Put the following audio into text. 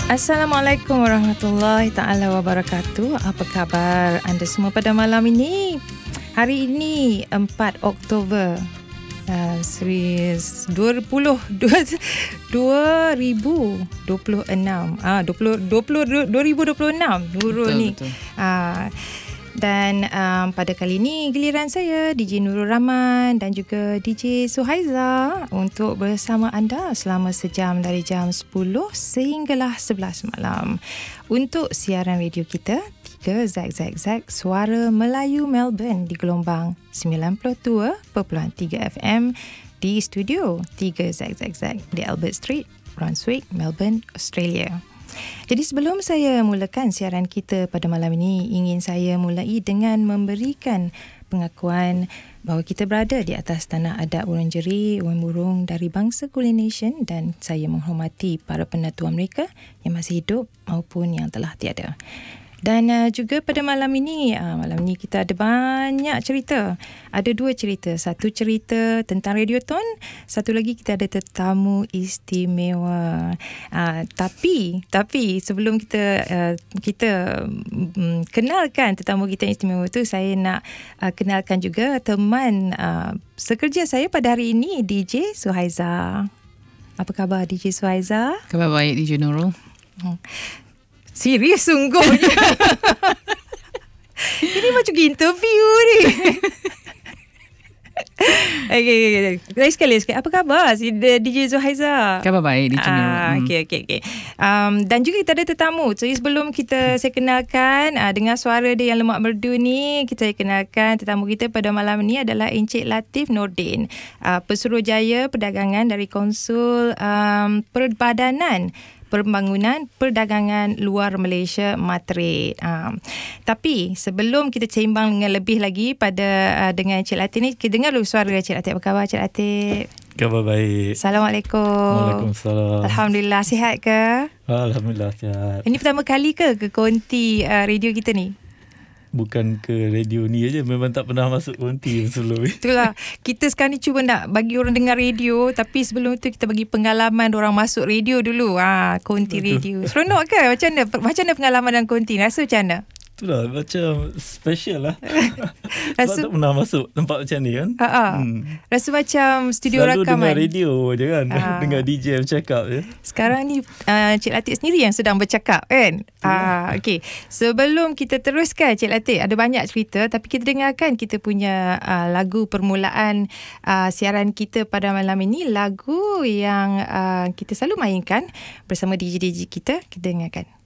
Assalamualaikum warahmatullahi ta'ala wabarakatuh. Apa khabar anda semua pada malam ini? Hari ini 4 Oktober 2026. 2026 Nurul ni. Dan pada kali ini giliran saya DJ Nurul Rahman dan juga DJ Suhaiza untuk bersama anda selama sejam dari jam 10 sehinggalah 11 malam untuk siaran radio kita 3ZZZ Suara Melayu Melbourne di gelombang 92.3 FM di studio 3ZZZ di Albert Street, Brunswick, Melbourne, Australia. Jadi sebelum saya mulakan siaran kita pada malam ini, ingin saya mulai dengan memberikan pengakuan bahawa kita berada di atas tanah adat Wurundjeri, Wurrung dari bangsa Kulin Nation, dan saya menghormati para penatua mereka yang masih hidup maupun yang telah tiada. Dan juga pada malam ini kita ada banyak cerita. Ada 2 cerita. Satu cerita tentang Radioton, satu lagi kita ada tetamu istimewa. Tapi sebelum kita kenalkan tetamu kita istimewa itu, saya nak kenalkan juga teman sekerja saya pada hari ini, DJ Suhaiza. Apa khabar DJ Suhaiza? Khabar baik DJ Nurul. Serius sungguhnya. Ini macam interview ni. Okay. Sekali. Apa khabar si DJ Suhaiza? Khabar baik DJ Nurul. Okay. Dan juga kita ada tetamu. So sebelum saya kenalkan dengan suara dia yang lemak merdu ni, saya kenalkan tetamu kita pada malam ni adalah Encik Latif Nordin, Pesuruhjaya Perdagangan dari Konsul Perbadanan Pembangunan Perdagangan Luar Malaysia Matrade. Tapi sebelum kita sembang dengan lebih lagi dengan Encik Latif ni, kita dengar dulu suara Encik Latif. Apa khabar Encik Latif? Khabar baik. Assalamualaikum. Waalaikumsalam. Alhamdulillah, sihat ke? Alhamdulillah sihat. Ini pertama kali ke konti radio kita ni? Bukan ke radio ni aja, memang tak pernah masuk konti sebelum ni. Itulah, kita sekarang ni cuba nak bagi orang dengar radio, tapi sebelum itu kita bagi pengalaman orang masuk radio dulu. Konti radio. Seronok ke? Macam mana pengalaman dalam konti? Rasa macam mana? Itulah macam special lah. Rasa tak pernah masuk tempat macam ni kan. Rasa macam studio selalu rakaman. Dengar radio je kan. Dengar DJ bercakap je. Sekarang ni Cik Latif sendiri yang sedang bercakap kan. Okay. Sebelum kita teruskan Cik Latif, ada banyak cerita, tapi kita dengarkan kita punya lagu permulaan siaran kita pada malam ini. Lagu yang kita selalu mainkan bersama DJ-DJ kita. Kita dengarkan.